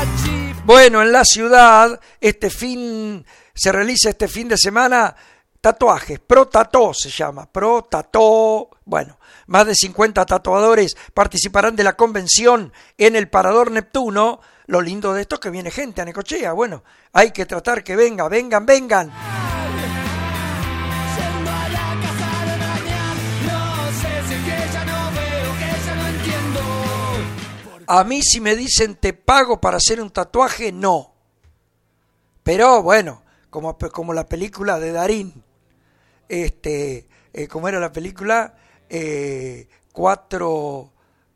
Bueno, en la ciudad, se realiza este fin de semana tatuajes, ProTató se llama, ProTató. Bueno, más de 50 tatuadores participarán de la convención en el Parador Neptuno. Lo lindo de esto es que viene gente a Necochea. Bueno, hay que tratar que vengan. A mí si me dicen te pago para hacer un tatuaje, no. Pero bueno, como la película de Darín, ¿cómo era la película? Cuatro,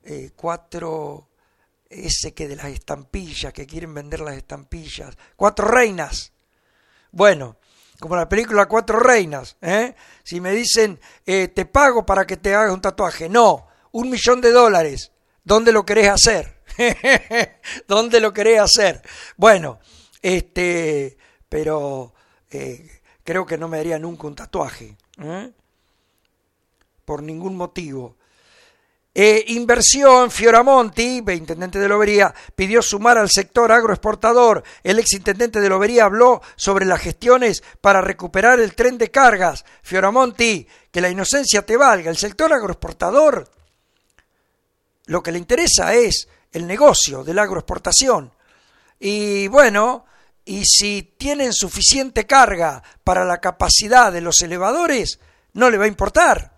ese que de las estampillas, que quieren vender las estampillas, 4 reinas. Bueno, como la película 4 reinas, si me dicen te pago para que te hagas un tatuaje, no, $1.000.000. ¿Dónde lo querés hacer? ¿Dónde lo querés hacer? Bueno, pero creo que no me haría nunca un tatuaje, por ningún motivo. Inversión. Fioramonti, intendente de Lobería, pidió sumar al sector agroexportador. El exintendente de Lobería habló sobre las gestiones para recuperar el tren de cargas. Fioramonti, que la inocencia te valga. El sector agroexportador, lo que le interesa es el negocio de la agroexportación. Y bueno, y si tienen suficiente carga para la capacidad de los elevadores, no le va a importar.